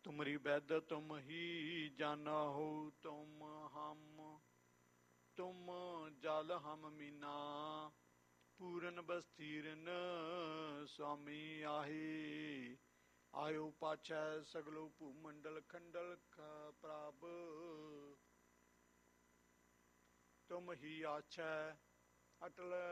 तुमरी वैद तुम ही जाना हो, तुम हम तुम जल हम मीना, पूरन बस्तीरन स्वामी आहे। आयो पाछै सगलो भूमंडल खंडल का प्रभ, तुम ही आछै अटल